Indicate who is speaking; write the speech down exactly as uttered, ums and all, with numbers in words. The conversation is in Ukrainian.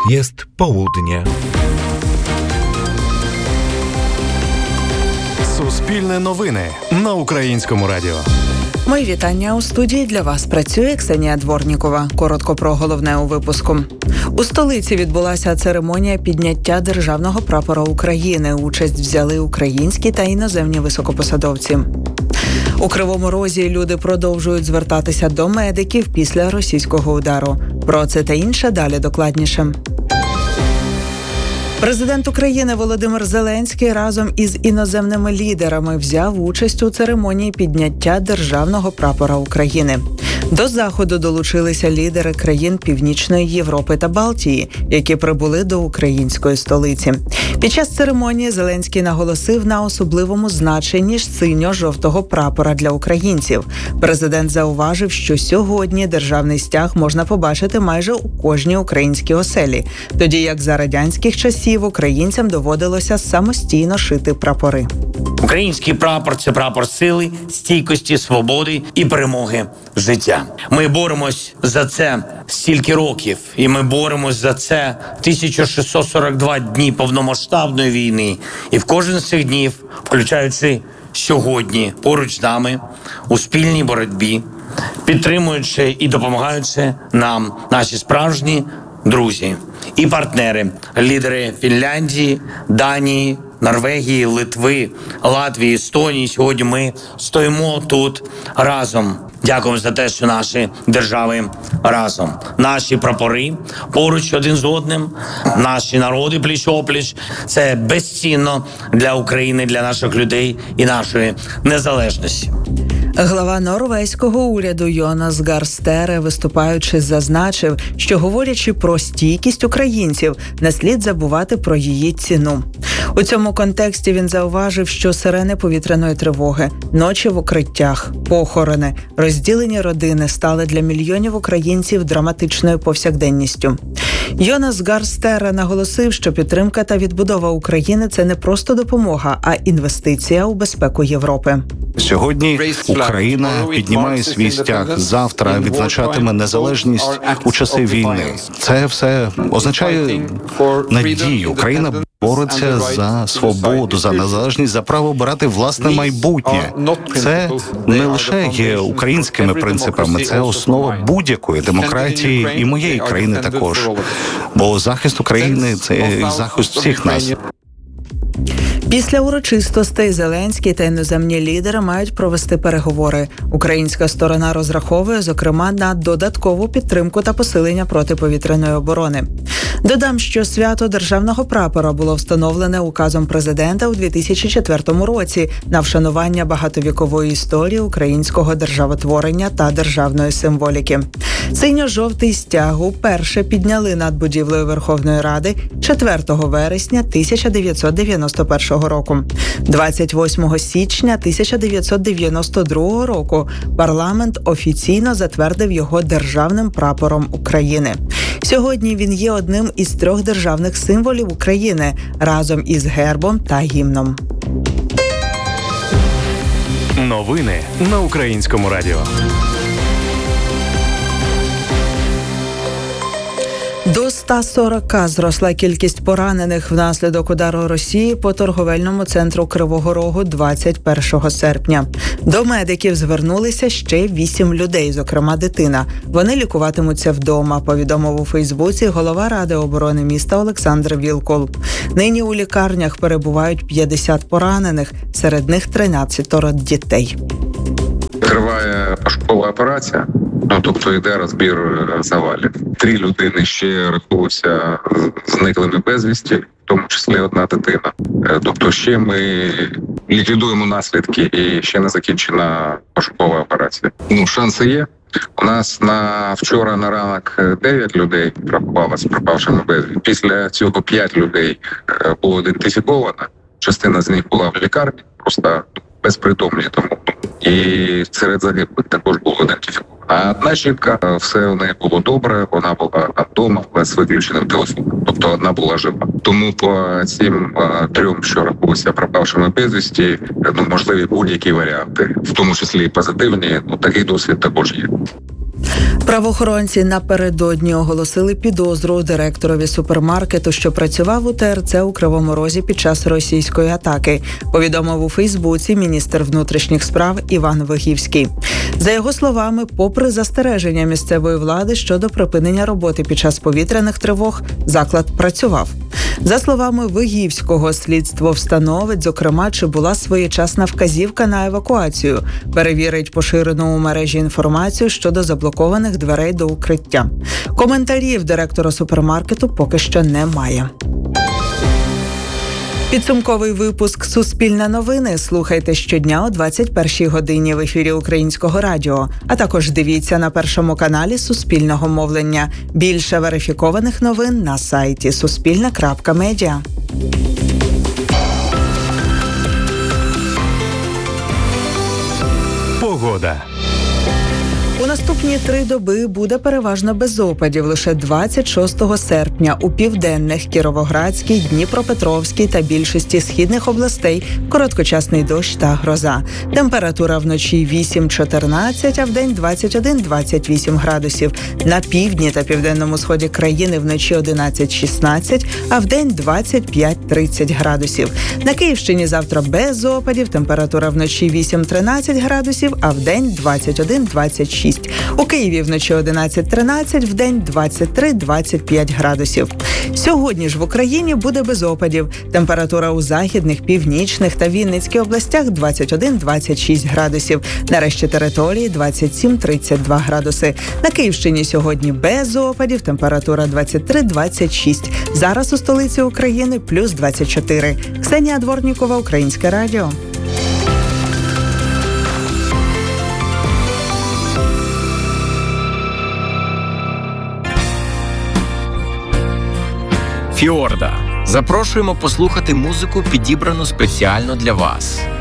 Speaker 1: Jest południe.
Speaker 2: Суспільне новини на Українському радіо.
Speaker 3: Мої вітання. У студії для вас працює Ксенія Дворнікова. Коротко про головне у випуску. У столиці відбулася церемонія підняття державного прапора України. Участь взяли українські та іноземні високопосадовці. У Кривому Розі люди продовжують звертатися до медиків після російського удару. Про це та інше далі докладніше. Президент України Володимир Зеленський разом із іноземними лідерами взяв участь у церемонії підняття державного прапора України. До заходу долучилися лідери країн Північної Європи та Балтії, які прибули до української столиці. Під час церемонії Зеленський наголосив на особливому значенні синьо-жовтого прапора для українців. Президент зауважив, що сьогодні державний стяг можна побачити майже у кожній українській оселі, тоді як за радянських часів українцям доводилося самостійно шити прапори.
Speaker 4: Український прапор – це прапор сили, стійкості, свободи і перемоги життя. Ми боремось за це стільки років, і ми боремось за це тисяча шістсот сорок два дні повномасштабної війни. І в кожен з цих днів, включаючи сьогодні, поруч з нами, у спільній боротьбі, підтримуючи і допомагаючи нам наші справжні друзі і партнери, лідери Фінляндії, Данії, Норвегії, Литви, Латвії, Естонії. Сьогодні ми стоїмо тут разом. Дякуємо за те, що наші держави разом. Наші прапори поруч один з одним, наші народи пліч-опліч. Це безцінно для України, для наших людей і нашої незалежності.
Speaker 3: Глава норвезького уряду Йонас Гар Стере, виступаючи, зазначив, що, говорячи про стійкість українців, не слід забувати про її ціну. У цьому контексті він зауважив, що сирени повітряної тривоги, ночі в укриттях, похорони, розділені родини стали для мільйонів українців драматичною повсякденністю. Йонас Гар Стере наголосив, що підтримка та відбудова України – це не просто допомога, а інвестиція у безпеку Європи.
Speaker 5: Сьогодні Україна піднімає свій стяг, завтра відзначатиме незалежність у часи війни. Це все означає надію. Україна бореться за свободу, за незалежність, за право обирати власне майбутнє. Це не лише є українськими принципами, це основа будь-якої демократії і моєї країни також. Бо захист України – це захист всіх нас.
Speaker 3: Після урочистостей Зеленський та іноземні лідери мають провести переговори. Українська сторона розраховує, зокрема, на додаткову підтримку та посилення протиповітряної оборони. Додам, що свято державного прапора було встановлене указом президента у дві тисячі четвертому році на вшанування багатовікової історії українського державотворення та державної символіки. Синьо-жовтий стяг уперше підняли над будівлею Верховної Ради четвертого вересня тисяча дев'ятсот дев'яносто першого року. двадцять восьмого січня тисяча дев'ятсот дев'яносто другого року парламент офіційно затвердив його державним прапором України. Сьогодні він є одним із трьох державних символів України разом із гербом та гімном.
Speaker 2: Новини на Українському радіо.
Speaker 3: До ста сорока зросла кількість поранених внаслідок удару Росії по торговельному центру Кривого Рогу двадцять першого серпня. До медиків звернулися ще вісім людей, зокрема дитина. Вони лікуватимуться вдома, повідомив у Фейсбуці голова Ради оборони міста Олександр Вілкул. Нині у лікарнях перебувають п'ятдесят поранених, серед них тринадцятеро дітей.
Speaker 6: Триває пошукова операція. Ну, тобто йде розбір завалів. Три людини ще рахуються зниклими безвісті, в тому числі одна дитина. Тобто ще ми ліквідуємо наслідки і ще не закінчена пошукова операція. Ну, шанси є. У нас на вчора на ранок дев'ять людей рахувалося пропавшими безвісті. Після цього п'ять людей було ідентифіковано. Частина з них була в лікарні, просто безпритомні тому. І серед загиблих також було ідентифіковано. А одна жінка, все у неї було добре, вона була вдома, але з виключеним телефоном. Тобто одна була жива. Тому по цим а, трьом, що рахуються пропавшими безвісті, ну, можливі будь-які варіанти, в тому числі і позитивні, ну, такий досвід також є.
Speaker 3: Правоохоронці напередодні оголосили підозру директорові супермаркету, що працював у ТРЦ у Кривому Розі під час російської атаки, повідомив у Фейсбуці міністр внутрішніх справ Іван Вигівський. За його словами, попри застереження місцевої влади щодо припинення роботи під час повітряних тривог, заклад працював. За словами Вигівського, слідство встановить, зокрема, чи була своєчасна вказівка на евакуацію, перевірить поширену у мережі інформацію щодо заблокованих дверей до укриття. Коментарів директора супермаркету поки що немає. Підсумковий випуск «Суспільне новини» слухайте щодня о двадцять першій годині в ефірі Українського радіо, а також дивіться на Першому каналі Суспільного мовлення. Більше верифікованих новин на сайті суспільне крапка медіа.
Speaker 2: Погода.
Speaker 3: У наступні три доби буде переважно без опадів. Лише двадцять шостого серпня у південних Кіровоградській, Дніпропетровській та більшості східних областей короткочасний дощ та гроза. Температура вночі вісім-чотирнадцять, а вдень двадцять один - двадцять вісім градусів. На півдні та південному сході країни вночі одинадцять-шістнадцять, а вдень двадцять п'ять - тридцять градусів. На Київщині завтра без опадів. Температура вночі вісім-тринадцять градусів, а вдень двадцять один - двадцять шість. У Києві вночі одинадцять - тринадцять, вдень двадцять три - двадцять п'ять градусів. Сьогодні ж в Україні буде без опадів. Температура у західних, північних та Вінницькій областях двадцять один - двадцять шість градусів. На решті території двадцять сім - тридцять два градуси. На Київщині сьогодні без опадів. Температура двадцять три - двадцять шість. Зараз у столиці України плюс двадцять чотири. Ксенія Дворнікова, Українське радіо.
Speaker 1: Фіорда. Запрошуємо послухати музику, підібрану спеціально для вас.